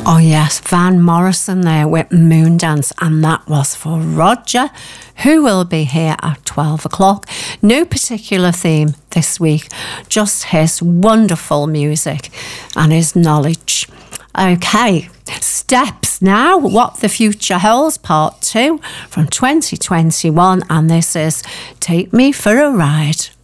Oh yes, Van Morrison there with Moondance, and that was for Roger, who will be here at 12 o'clock. No particular theme this week, just his wonderful music and his knowledge. Okay, Steps now, What the Future Holds, Part 2 from 2021, and this is Take Me for a Ride.